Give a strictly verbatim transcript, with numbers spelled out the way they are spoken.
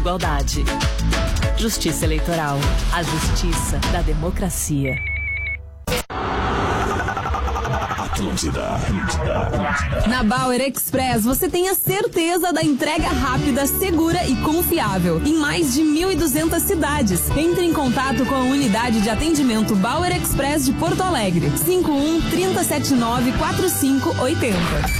Igualdade. Justiça Eleitoral. A justiça da democracia. Atlântida, Atlântida, Atlântida. Na Bauer Express você tem a certeza da entrega rápida, segura e confiável em mais de mil e duzentas cidades. Entre em contato com a unidade de atendimento Bauer Express de Porto Alegre. cinco um, três sete nove, quatro cinco oito zero.